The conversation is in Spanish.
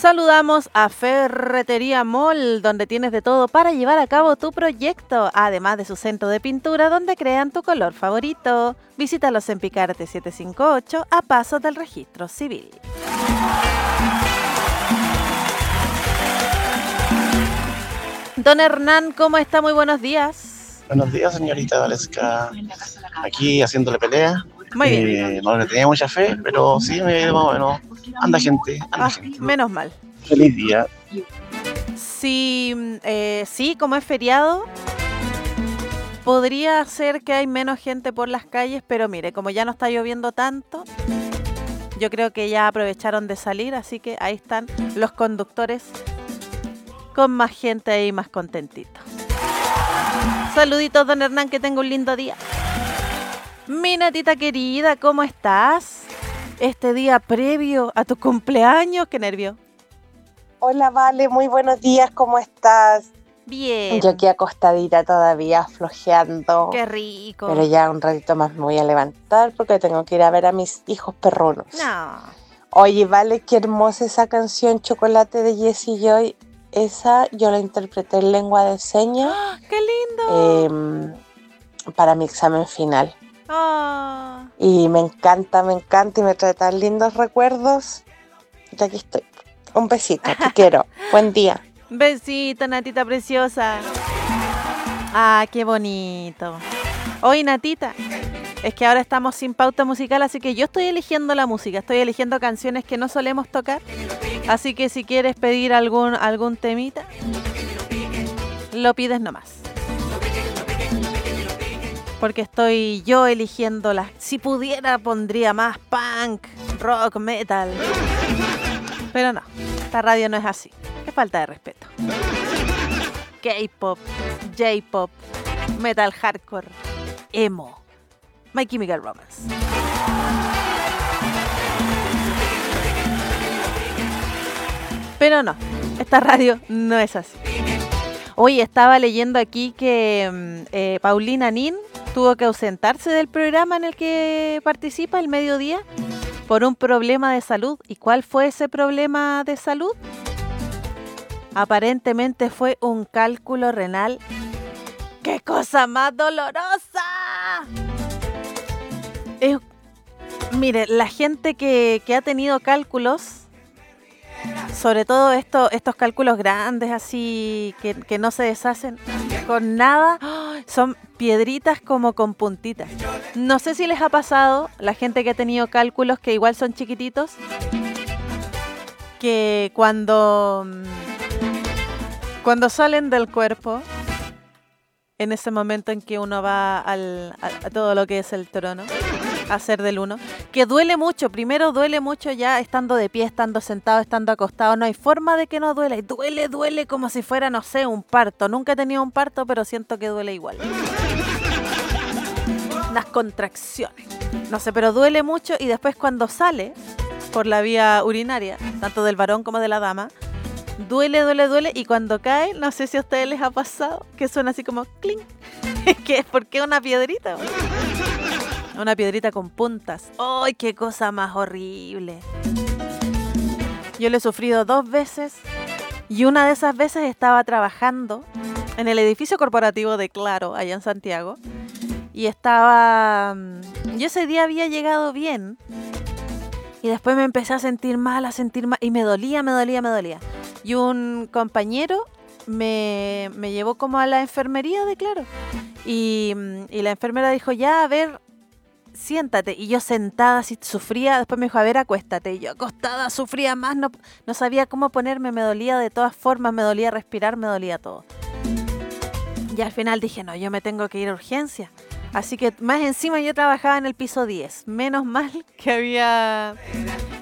Saludamos a Ferretería Mall, donde tienes de todo para llevar a cabo tu proyecto, además de su centro de pintura donde crean tu color favorito. Visítalos en Picarte 758 a pasos del registro civil. Don Hernán, ¿cómo está? Muy buenos días. Buenos días, señorita Valeska. Aquí haciéndole pelea. Muy bien. No le tenía mucha fe, pero sí me más o menos. Anda gente. Menos mal. Feliz día. Sí, como es feriado, podría ser que hay menos gente por las calles, pero mire, como ya no está lloviendo tanto, yo creo que ya aprovecharon de salir, así que ahí están los conductores con más gente ahí, más contentitos. Saluditos, don Hernán, que tenga un lindo día. Mi Natita querida, ¿cómo estás? Este día previo a tu cumpleaños, qué nervio. Hola, Vale, muy buenos días, ¿cómo estás? Bien. Yo aquí acostadita todavía, flojeando. Qué rico. Pero ya un ratito más me voy a levantar porque tengo que ir a ver a mis hijos perrunos. No. Oye, Vale, qué hermosa esa canción Chocolate de Jessie Joy. Esa yo la interpreté en lengua de señas. ¡Oh, qué lindo! Para mi examen final. Oh. Y me encanta y me trae tan lindos recuerdos. Y aquí estoy. Un besito, te quiero. Buen día. Besito, Natita preciosa. Ah, qué bonito. Hoy, Natita, es que ahora estamos sin pauta musical, así que yo estoy eligiendo la música. Estoy eligiendo canciones que no solemos tocar. Así que si quieres pedir algún temita, lo pides nomás. Porque estoy yo eligiendo las... Si pudiera pondría más punk, rock, metal. Pero no, esta radio no es así. Qué falta de respeto. K-pop, J-pop, metal hardcore, emo, My Chemical Romance. Pero no, esta radio no es así. Hoy estaba leyendo aquí que Paulina Nin tuvo que ausentarse del programa en el que participa el mediodía por un problema de salud. ¿Y cuál fue ese problema de salud? Aparentemente fue un cálculo renal. ¡Qué cosa más dolorosa! Mire, la gente que ha tenido cálculos, sobre todo estos cálculos grandes así que no se deshacen con nada, son piedritas como con puntitas. No sé si les ha pasado, la gente que ha tenido cálculos que igual son chiquititos, que cuando salen del cuerpo, en ese momento en que uno va a todo lo que es el trono, a hacer del uno, que duele mucho. Primero duele mucho ya estando de pie, estando sentado, estando acostado. No hay forma de que no duele. Duele como si fuera, no sé, un parto. Nunca he tenido un parto, pero siento que duele igual. Unas contracciones. No sé, pero duele mucho y después cuando sale por la vía urinaria, tanto del varón como de la dama, duele y cuando cae, no sé si a ustedes les ha pasado, que suena así como clink. ¿Qué es? ¿Por qué una piedrita? Una piedrita con puntas. ¡Ay, qué cosa más horrible! Yo lo he sufrido 2 veces y una de esas veces estaba trabajando en el edificio corporativo de Claro, allá en Santiago, y yo ese día había llegado bien y después me empecé a sentir mal y me dolía. Y un compañero me llevó como a la enfermería de Claro. Y la enfermera dijo, ya, a ver, siéntate. Y yo sentada, así sufría. Después me dijo, a ver, acuéstate. Y yo acostada, sufría más. No sabía cómo ponerme. Me dolía de todas formas. Me dolía respirar, me dolía todo. Y al final dije, no, yo me tengo que ir a urgencia. Así que más encima yo trabajaba en el piso 10. Menos mal que